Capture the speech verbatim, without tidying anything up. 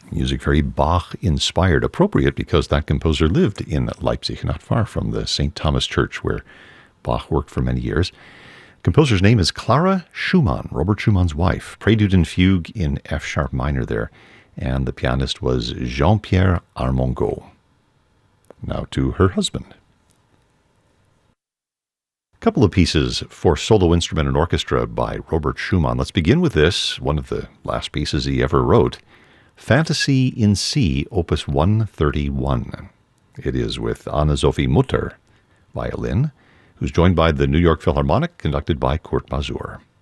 Music very Bach-inspired, appropriate because that composer lived in Leipzig, not far from the Saint Thomas Church where Bach worked for many years. Composer's name is Clara Schumann, Robert Schumann's wife. Prelude and Fugue in F-sharp minor there. And the pianist was Jean-Pierre Armengaud. Now to her husband. A couple of pieces for solo instrument and orchestra by Robert Schumann. Let's begin with this, one of the last pieces he ever wrote. Fantasy in C, Opus one thirty-one. It is with Anna-Sophie Mutter, violin, who's joined by the New York Philharmonic, conducted by Kurt Masur.